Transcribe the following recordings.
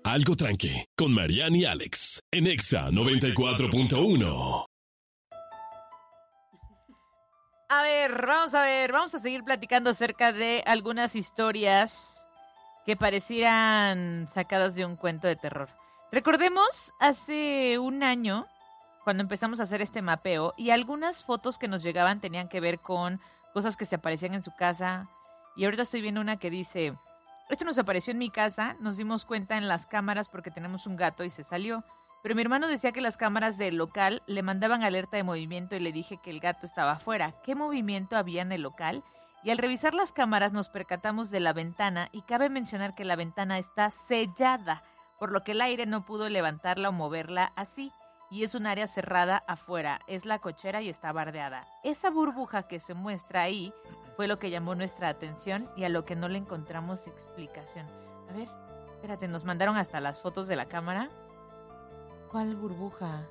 Algo Tranqui, con Marian y Alex, en Exa 94.1. A ver, vamos a seguir platicando acerca de algunas historias que parecieran sacadas de un cuento de terror. Recordemos hace un año, cuando empezamos a hacer este mapeo, y algunas fotos que nos llegaban tenían que ver con cosas que se aparecían en su casa. Y ahorita estoy viendo una que dice, esto nos apareció en mi casa, nos dimos cuenta en las cámaras porque tenemos un gato y se salió. Pero mi hermano decía que las cámaras del local le mandaban alerta de movimiento y le dije que el gato estaba afuera. ¿Qué movimiento había en el local? Y al revisar las cámaras nos percatamos de la ventana y cabe mencionar que la ventana está sellada, por lo que el aire no pudo levantarla o moverla así. Y es un área cerrada afuera, es la cochera y está bardeada. Esa burbuja que se muestra ahí fue lo que llamó nuestra atención y a lo que no le encontramos explicación. A ver, espérate, nos mandaron hasta las fotos de la cámara. ¿Cuál burbuja?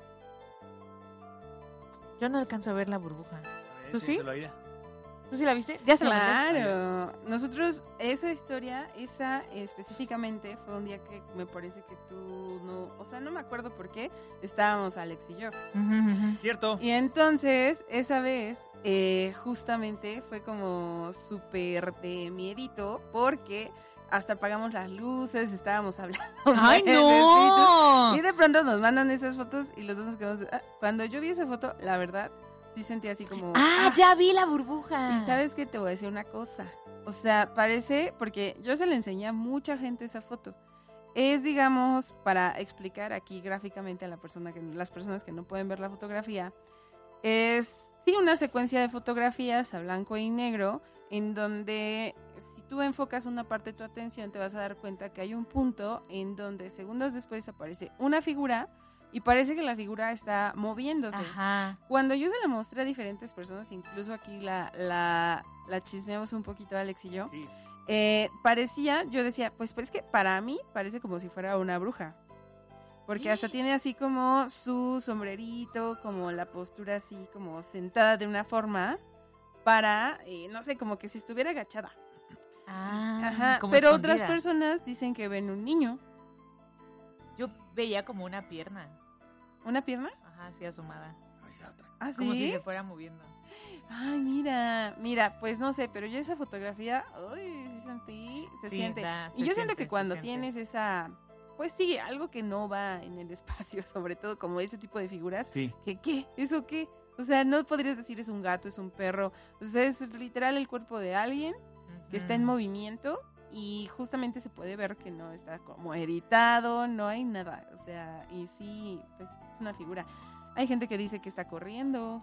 Yo no alcanzo a ver la burbuja. ¿Tú sí? ¿Tú sí la viste? ¿Ya se la mandé? Claro. Nosotros, esa historia, específicamente, fue un día que me parece que tú no... O sea, no me acuerdo por qué, estábamos Alex y yo. Cierto. Y entonces, esa vez, justamente fue como súper de miedito, porque... hasta apagamos las luces, estábamos hablando. ¡Ay, no! Y de pronto nos mandan esas fotos y los dos nos quedamos... Cuando yo vi esa foto, la verdad, sí sentí así como... Ya vi la burbuja! Y ¿sabes qué? Te voy a decir una cosa. O sea, parece... Porque yo se le enseñé a mucha gente esa foto. Es, digamos, para explicar aquí gráficamente a las personas que no pueden ver la fotografía, es, sí, una secuencia de fotografías a blanco y negro, en donde... tú enfocas una parte de tu atención, te vas a dar cuenta que hay un punto en donde segundos después aparece una figura y parece que la figura está moviéndose. Ajá. Cuando yo se la mostré a diferentes personas, incluso aquí la chismeamos un poquito Alex y yo, Sí. Parecía, yo decía, pues es que para mí parece como si fuera una bruja. Porque hasta tiene así como su sombrerito, como la postura así como sentada de una forma para, no sé, como que si estuviera agachada. Ajá, como pero escondida. otras personas dicen que ven un niño. Yo veía como una pierna. ¿Una pierna? Ajá, así asomada. ¿Ah, Como si sí? se fuera moviendo. Ay, mira, pues no sé, pero yo esa fotografía, ay, sí se siente. Y yo siento que cuando tienes esa, pues sí, algo que no va en el espacio, sobre todo como ese tipo de figuras, Sí. ¿qué? ¿Eso qué? O sea, no podrías decir es un gato, es un perro, o sea, es literal el cuerpo de alguien que está en movimiento y justamente se puede ver que no está como editado, no hay nada, o sea, y sí, pues es una figura. Hay gente que dice que está corriendo.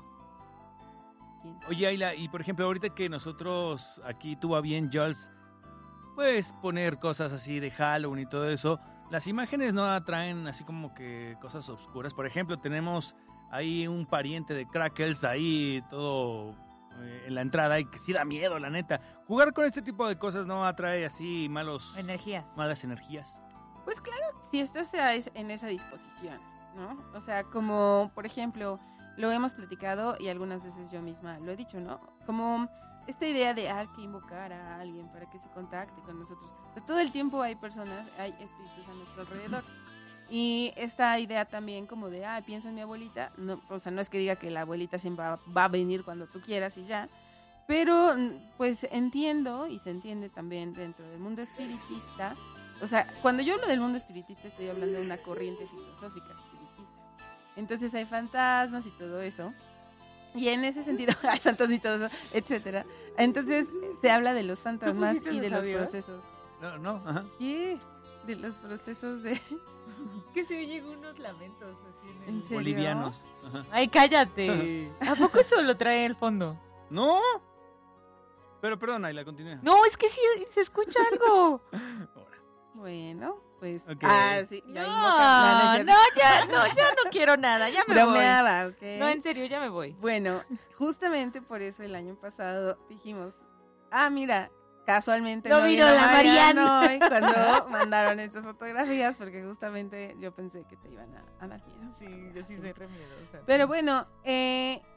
Oye, Ayla, y por ejemplo, ahorita que nosotros aquí tuvo a bien Jules, pues poner cosas así de Halloween y todo eso, las imágenes no atraen así como que cosas oscuras. Por ejemplo, tenemos ahí un pariente de Crackles ahí todo en la entrada y que sí da miedo, la neta. Jugar con este tipo de cosas no atrae así malas energías. Pues claro, si estás en esa disposición, ¿no? O sea, como por ejemplo, lo hemos platicado y algunas veces yo misma lo he dicho, ¿no? Como esta idea de hay que invocar a alguien para que se contacte con nosotros. O sea, todo el tiempo hay espíritus a nuestro alrededor. Y esta idea también como de, pienso en mi abuelita, no, o sea, no es que diga que la abuelita siempre va a venir cuando tú quieras y ya, pero pues entiendo y se entiende también dentro del mundo espiritista. O sea, cuando yo hablo del mundo espiritista estoy hablando de una corriente filosófica espiritista. Entonces hay fantasmas y todo eso. Y en ese sentido, hay fantasmas y todo eso, etcétera. Entonces se habla de los fantasmas y de los procesos. No, ajá. ¿Qué? De los procesos de... Que se oyen unos lamentos así ¿En serio? Bolivianos. Ajá. Ay, cállate. ¿A poco eso lo trae el fondo? ¡No! Pero perdón, Ayla, continúa. No, es que sí se escucha algo. Bueno, pues... Ok. Sí. No, ya no quiero nada, ya me Bromeaba, voy. ¿ok? No, en serio, ya me voy. Bueno, justamente por eso el año pasado dijimos, mira, casualmente no vino la Mariana hoy cuando mandaron estas fotografías, porque justamente yo pensé que te iban a dar miedo. Sí, yo sí soy re miedosa. Pero bueno,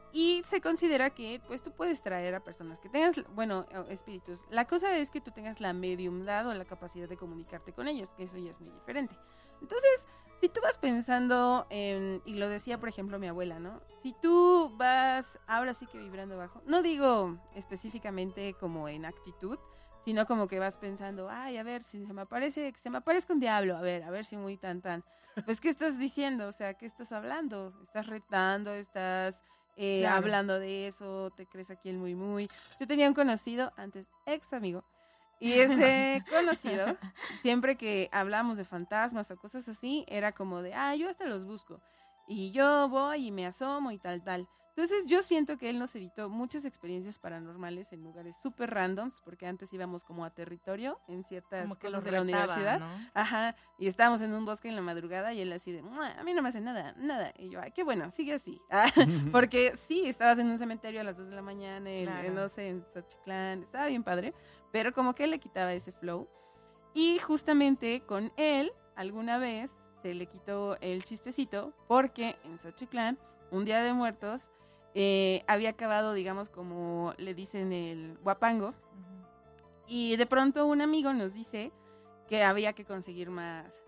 Y se considera que pues tú puedes traer a personas que tengas, bueno, espíritus. La cosa es que tú tengas la mediumdad o la capacidad de comunicarte con ellos, que eso ya es muy diferente. Entonces, si tú vas pensando en, y lo decía por ejemplo mi abuela, ¿no? Si tú vas ahora sí que vibrando bajo, no digo específicamente como en actitud, sino como que vas pensando, ay, a ver, si se me aparezca un diablo, a ver si muy tan. Pues, ¿qué estás diciendo? O sea, ¿qué estás hablando? ¿Estás retando? ¿Estás Claro. hablando de eso? ¿Te crees aquí el muy? Yo tenía un conocido, antes ex amigo, y ese conocido, siempre que hablábamos de fantasmas o cosas así, era como de, yo hasta los busco. Y yo voy y me asomo y tal. Entonces yo siento que él nos evitó muchas experiencias paranormales en lugares súper randoms, porque antes íbamos como a territorio en ciertas Como que cosas los de la retaba, universidad. ¿no? Ajá, y estábamos en un bosque en la madrugada y él así de, a mí no me hace nada. Y yo, ay, qué bueno, sigue así. Porque sí, estabas en un cementerio a las 2 de la mañana, Claro. no sé, en Xochitlán, estaba bien padre, pero como que él le quitaba ese flow. Y justamente con él, alguna vez, se le quitó el chistecito, porque en Xochitlán, un Día de Muertos, había acabado, digamos, como le dicen el guapango, Ujú. y de pronto un amigo nos dice que había que conseguir más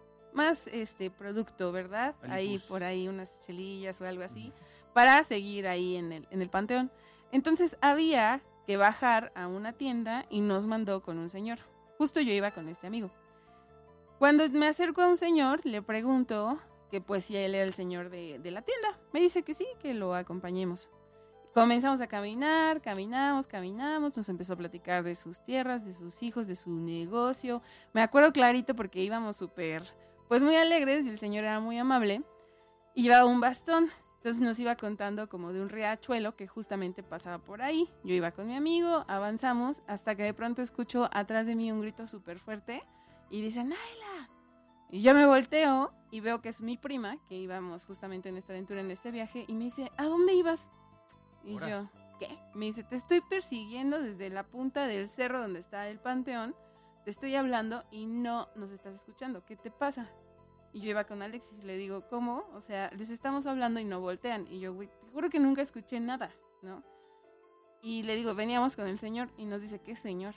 producto, ¿verdad? Ahí Alipus. por ahí unas chelillas o algo así, para seguir ahí en el panteón. Entonces había que bajar a una tienda y nos mandó con un señor. Justo yo iba con este amigo. Cuando me acerco a un señor, le pregunto que pues si él era el señor de la tienda. Me dice que sí, que lo acompañemos. Comenzamos a caminar, caminamos, nos empezó a platicar de sus tierras, de sus hijos, de su negocio. Me acuerdo clarito porque íbamos súper, pues muy alegres y el señor era muy amable y llevaba un bastón. Entonces nos iba contando como de un riachuelo que justamente pasaba por ahí. Yo iba con mi amigo, avanzamos, hasta que de pronto escucho atrás de mí un grito súper fuerte y dicen, ¡Naila! Y yo me volteo y veo que es mi prima, que íbamos justamente en esta aventura, en este viaje, y me dice, ¿a dónde ibas? Y Ahora. yo, ¿qué? Me dice, te estoy persiguiendo desde la punta del cerro donde está el panteón, te estoy hablando y no nos estás escuchando, ¿qué te pasa? Y yo iba con Alexis y le digo, ¿cómo? O sea, les estamos hablando y no voltean. Y yo, güey, te juro que nunca escuché nada, ¿no? Y le digo, veníamos con el señor y nos dice, ¿qué señor?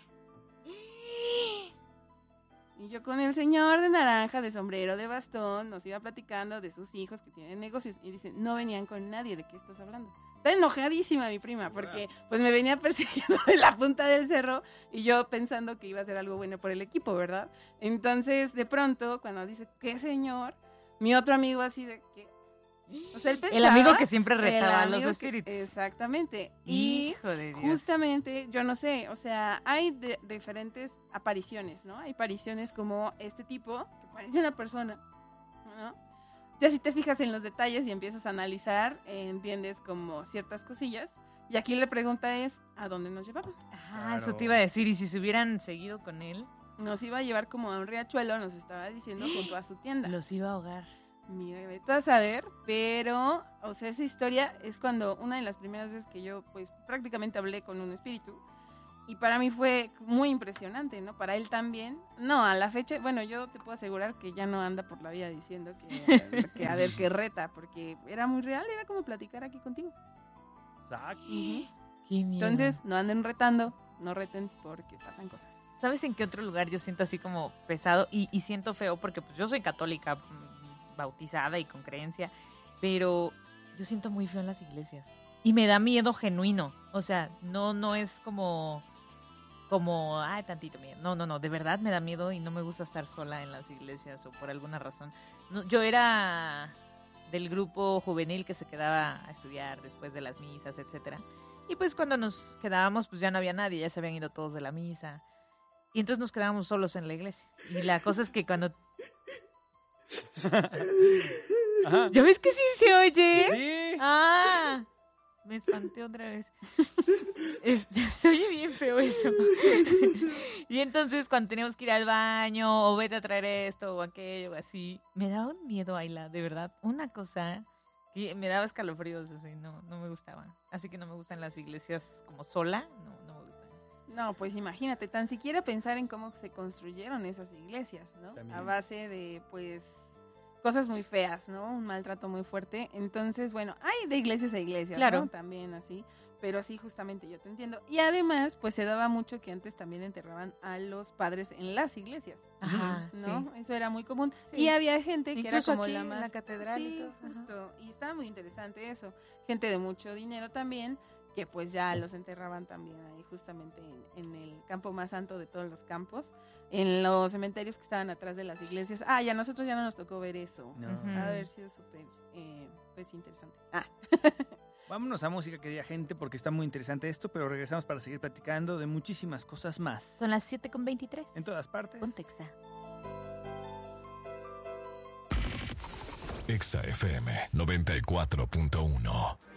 Y yo con el señor de naranja, de sombrero, de bastón, nos iba platicando de sus hijos que tienen negocios. Y dice, no venían con nadie, ¿de qué estás hablando? Está enojadísima mi prima, porque pues me venía persiguiendo de la punta del cerro y yo pensando que iba a ser algo bueno por el equipo, ¿verdad? Entonces, de pronto, cuando dice, ¿qué señor? Mi otro amigo así de, ¿qué? O sea, él pensaba... El amigo que siempre el retaba a los amigo que- espíritus. exactamente. Y Hijo de Dios. justamente, yo no sé, o sea, hay diferentes apariciones, ¿no? Hay apariciones como este tipo, que parece una persona, ¿no? Ya si te fijas en los detalles y empiezas a analizar, entiendes como ciertas cosillas. Y aquí la pregunta es, ¿a dónde nos llevaban? Ah, eso Claro. te iba a decir. ¿Y si se hubieran seguido con él? Nos iba a llevar como a un riachuelo, nos estaba diciendo, junto a su tienda. Los iba a ahogar. Mira, vete a saber, pero, o sea, esa historia es cuando una de las primeras veces que yo, pues, prácticamente hablé con un espíritu. Y para mí fue muy impresionante, ¿no? Para él también. No, a la fecha, bueno, yo te puedo asegurar que ya no anda por la vida diciendo que a ver, que reta, porque era muy real, era como platicar aquí contigo. Exacto. Qué miedo. Entonces, no anden retando, no reten porque pasan cosas. ¿Sabes en qué otro lugar yo siento así como pesado? Y siento feo porque pues yo soy católica, bautizada y con creencia, pero yo siento muy feo en las iglesias. Y me da miedo genuino. O sea, no es como, ay, tantito miedo. No, de verdad me da miedo y no me gusta estar sola en las iglesias o por alguna razón. No, yo era del grupo juvenil que se quedaba a estudiar después de las misas, etcétera. Y pues cuando nos quedábamos, pues ya no había nadie, ya se habían ido todos de la misa. Y entonces nos quedábamos solos en la iglesia. Y la cosa es que cuando... Ajá. ¿Ya ves que sí se oye? Sí. Ah, me espanté otra vez. Se oye bien feo eso. Y entonces cuando teníamos que ir al baño o vete a traer esto o aquello o así, me daba un miedo, Ayla, de verdad. Una cosa que me daba escalofríos, así, no me gustaba. Así que no me gustan las iglesias como sola, no me gustan. No, pues imagínate, tan siquiera pensar en cómo se construyeron esas iglesias, ¿no? También. A base de, pues, cosas muy feas, ¿no? Un maltrato muy fuerte. Entonces, bueno, hay de iglesias a iglesias, Claro. ¿no? También así. Pero sí, justamente yo te entiendo. Y además, pues se daba mucho que antes también enterraban a los padres en las iglesias, Ajá, ¿no? sí. Eso era muy común. Sí. Y había gente que Incluso era como aquí la en más... la catedral y Sí, todo. Ajá. justo. Y estaba muy interesante eso. Gente de mucho dinero también, que pues ya los enterraban también ahí justamente en el campo más santo de todos los campos, en los cementerios que estaban atrás de las iglesias. Ah, ya a nosotros ya no nos tocó ver eso. No. Ujú. Ha de haber sido súper, pues interesante. Vámonos a música, querida gente, porque está muy interesante esto, pero regresamos para seguir platicando de muchísimas cosas más. Son las 7:23. En todas partes. Ponte Exa. Exa FM 94.1.